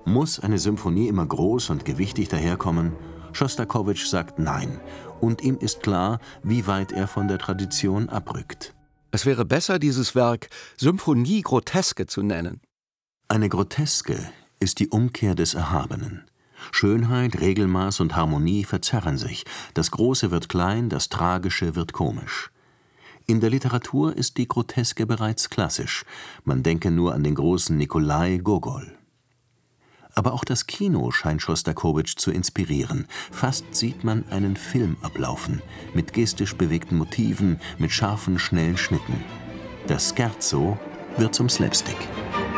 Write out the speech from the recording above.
Muss eine Symphonie immer groß und gewichtig daherkommen? Schostakowitsch sagt nein. Und ihm ist klar, wie weit er von der Tradition abrückt. Es wäre besser, dieses Werk Symphonie groteske zu nennen. Eine Groteske ist die Umkehr des Erhabenen. Schönheit, Regelmaß und Harmonie verzerren sich. Das Große wird klein, das Tragische wird komisch. In der Literatur ist die Groteske bereits klassisch. Man denke nur an den großen Nikolai Gogol. Aber auch das Kino scheint Schostakowitsch zu inspirieren. Fast sieht man einen Film ablaufen, mit gestisch bewegten Motiven, mit scharfen, schnellen Schnitten. Das Scherzo wird zum Slapstick.